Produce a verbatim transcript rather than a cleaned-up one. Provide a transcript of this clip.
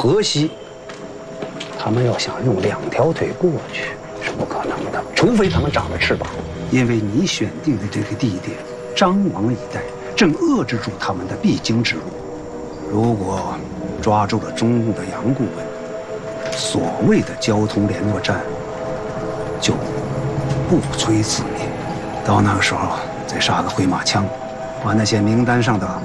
河西，他们要想用两条腿过去是不可能的，除非他们长了翅膀。因为你选定的这个地点，张王一带正遏制住他们的必经之路。如果抓住了中路的杨顾问，所谓的交通联络站就不摧自灭。到那个时候再杀个回马枪，把那些名单上的